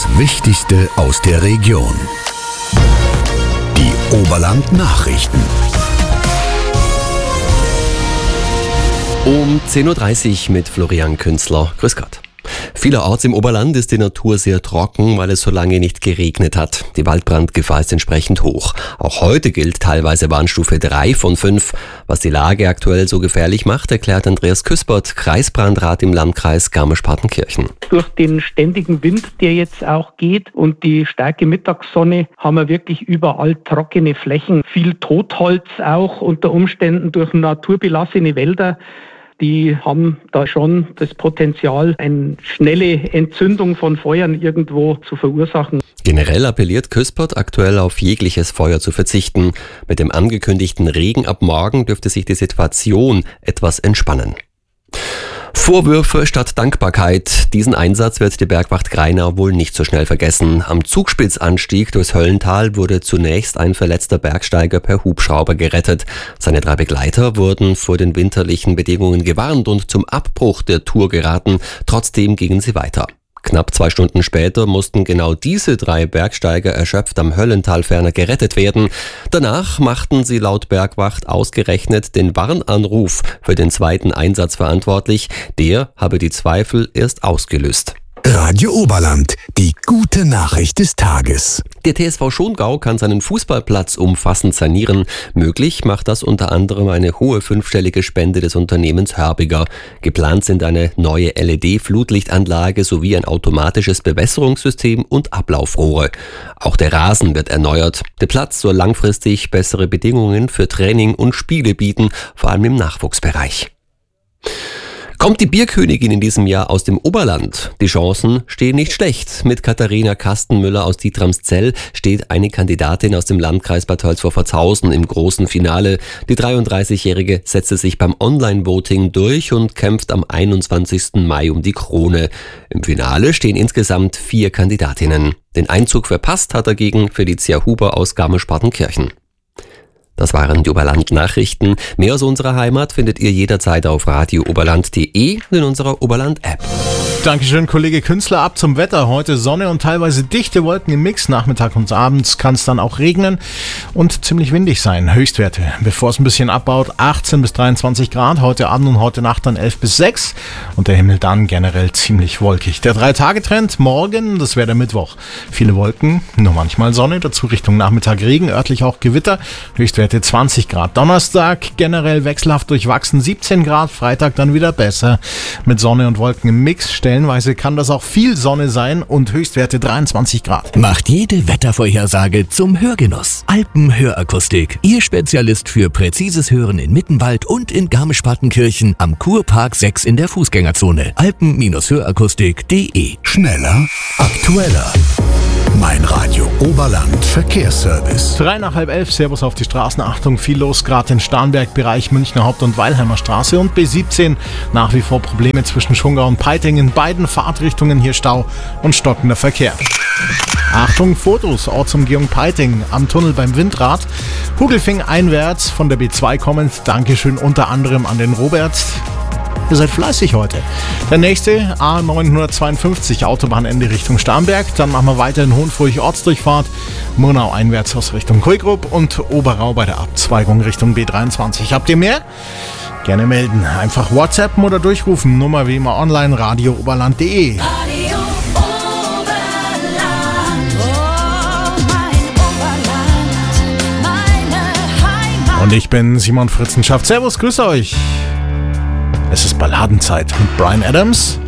Das Wichtigste aus der Region. Die Oberland-Nachrichten. Um 10.30 Uhr mit Florian Künzler. Grüß Gott. Vielerorts im Oberland ist die Natur sehr trocken, weil es so lange nicht geregnet hat. Die Waldbrandgefahr ist entsprechend hoch. Auch heute gilt teilweise Warnstufe 3 von 5. Was die Lage aktuell so gefährlich macht, erklärt Andreas Küspert, Kreisbrandrat im Landkreis Garmisch-Partenkirchen. Durch den ständigen Wind, der jetzt auch geht, und die starke Mittagssonne haben wir wirklich überall trockene Flächen. Viel Totholz auch unter Umständen durch naturbelassene Wälder. Die haben da schon das Potenzial, eine schnelle Entzündung von Feuern irgendwo zu verursachen. Generell appelliert Küspert, aktuell auf jegliches Feuer zu verzichten. Mit dem angekündigten Regen ab morgen dürfte sich die Situation etwas entspannen. Vorwürfe statt Dankbarkeit. Diesen Einsatz wird die Bergwacht Grainau wohl nicht so schnell vergessen. Am Zugspitzanstieg durchs Höllental wurde zunächst ein verletzter Bergsteiger per Hubschrauber gerettet. Seine 3 Begleiter wurden vor den winterlichen Bedingungen gewarnt und zum Abbruch der Tour geraten. Trotzdem gingen sie weiter. Knapp 2 Stunden später mussten genau diese 3 Bergsteiger erschöpft am Höllental ferner gerettet werden. Danach machten sie laut Bergwacht ausgerechnet den Warnanruf für den zweiten Einsatz verantwortlich. Der habe die Zweifel erst ausgelöst. Radio Oberland, die gute Nachricht des Tages. Der TSV Schongau kann seinen Fußballplatz umfassend sanieren. Möglich macht das unter anderem eine hohe 5-stellige Spende des Unternehmens Hörbiger. Geplant sind eine neue LED-Flutlichtanlage sowie ein automatisches Bewässerungssystem und Ablaufrohre. Auch der Rasen wird erneuert. Der Platz soll langfristig bessere Bedingungen für Training und Spiele bieten, vor allem im Nachwuchsbereich. Kommt die Bierkönigin in diesem Jahr aus dem Oberland? Die Chancen stehen nicht schlecht. Mit Katharina Kastenmüller aus Dietramszell steht eine Kandidatin aus dem Landkreis Bad Tölz-Wolfertshausen im großen Finale. Die 33-Jährige setzte sich beim Online-Voting durch und kämpft am 21. Mai um die Krone. Im Finale stehen insgesamt 4 Kandidatinnen. Den Einzug verpasst hat dagegen Felicia Huber aus Garmisch-Partenkirchen. Das waren die Oberland-Nachrichten. Mehr aus unserer Heimat findet ihr jederzeit auf radiooberland.de und in unserer Oberland-App. Dankeschön, Kollege Künzler. Ab zum Wetter. Heute Sonne und teilweise dichte Wolken im Mix. Nachmittag und abends kann es dann auch regnen und ziemlich windig sein. Höchstwerte, bevor es ein bisschen abbaut, 18 bis 23 Grad. Heute Abend und heute Nacht dann 11 bis 6. Und der Himmel dann generell ziemlich wolkig. Der 3-Tage-Trend morgen, das wäre der Mittwoch. Viele Wolken, nur manchmal Sonne. Dazu Richtung Nachmittag Regen, örtlich auch Gewitter. Höchstwerte 20 Grad. Donnerstag generell wechselhaft durchwachsen, 17 Grad. Freitag dann wieder besser mit Sonne und Wolken im Mix. Stellenweise kann das auch viel Sonne sein und Höchstwerte 23 Grad. Macht jede Wettervorhersage zum Hörgenuss. Alpenhörakustik, Ihr Spezialist für präzises Hören in Mittenwald und in Garmisch-Partenkirchen am Kurpark 6 in der Fußgängerzone. Alpen-hörakustik.de. Schneller, aktueller. Mein Radio Oberland Verkehrsservice. 11:03, Servus auf die Straßen. Achtung, viel los, gerade im Starnberg-Bereich, Münchner Haupt- und Weilheimer Straße und B17. Nach wie vor Probleme zwischen Schongau und Peiting. In beiden Fahrtrichtungen hier Stau und stockender Verkehr. Achtung, Fotos, Ortsumgehung Peiting am Tunnel beim Windrad. Hugelfing einwärts von der B2 kommend. Dankeschön unter anderem an den Robert. Ihr seid fleißig heute. Der nächste, A952, Autobahnende Richtung Starnberg. Dann machen wir weiter in Hohenfurch Ortsdurchfahrt. Murnau einwärts aus Richtung Kuigrup und Oberau bei der Abzweigung Richtung B23. Habt ihr mehr? Gerne melden. Einfach WhatsAppen oder durchrufen. Nummer wie immer online, radiooberland.de. Radio Oberland, oh mein Oberland, meine Heimat. Und ich bin Simon Fritzenschaft. Servus, grüß euch. Es ist Balladenzeit mit Bryan Adams